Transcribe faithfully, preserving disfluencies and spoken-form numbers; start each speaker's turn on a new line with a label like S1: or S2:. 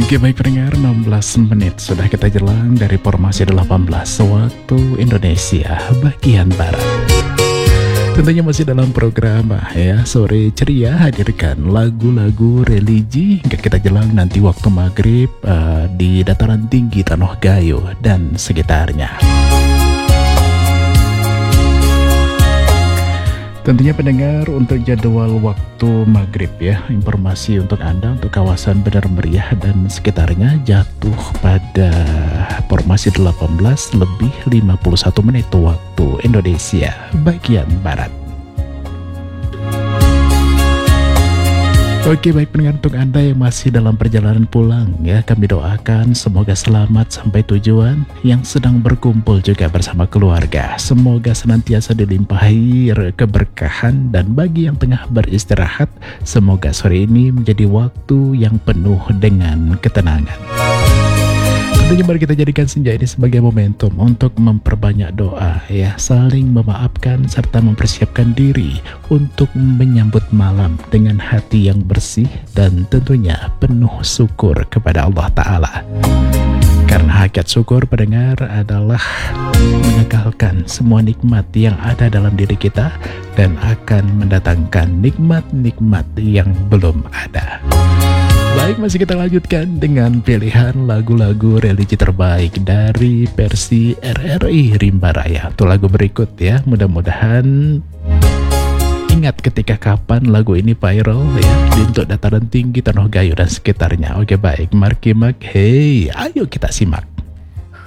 S1: Oke baik pendengar, enam belas menit sudah kita jelang dari formasi delapan belas waktu Indonesia bagian Barat. Tentunya masih dalam program ya Sore Ceria, hadirkan lagu-lagu religi hingga kita jelang nanti waktu maghrib uh, di dataran tinggi Tanoh Gayo dan sekitarnya. Tentunya pendengar, untuk jadwal waktu maghrib ya, informasi untuk Anda untuk kawasan Benar Meriah dan sekitarnya jatuh pada formasi delapan belas lebih lima puluh satu menit waktu Indonesia bagian Barat. Oke baik pendengar, untuk Anda yang masih dalam perjalanan pulang ya, kami doakan semoga selamat sampai tujuan. Yang sedang berkumpul juga bersama keluarga, semoga senantiasa dilimpahi keberkahan. Dan bagi yang tengah beristirahat, semoga sore ini menjadi waktu yang penuh dengan ketenangan. Tentunya mari kita jadikan senja ini sebagai momentum untuk memperbanyak doa ya, saling memaafkan serta mempersiapkan diri untuk menyambut malam dengan hati yang bersih dan tentunya penuh syukur kepada Allah Ta'ala. Karena hakikat syukur pendengar adalah mengekalkan semua nikmat yang ada dalam diri kita dan akan mendatangkan nikmat-nikmat yang belum ada. Baik, masih kita lanjutkan dengan pilihan lagu-lagu religi terbaik dari versi R R I Rimba Raya. Untuk lagu berikut ya, mudah-mudahan ingat ketika kapan lagu ini viral ya di untuk dataran tinggi Tanoh Gayo dan sekitarnya. Oke baik, mari simak. Hey, ayo kita simak.